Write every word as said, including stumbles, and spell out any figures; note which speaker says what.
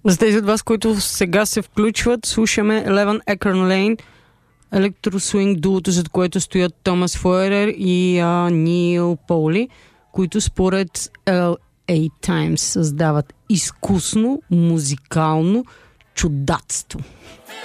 Speaker 1: За тези от вас, които сега се включват, слушаме Eleven Acre Lane, електросуинг дуото, зад което стоят Томас Фойерер и а, Нил Поли, които според Ел Ей Times създават изкусно музикално чудатство.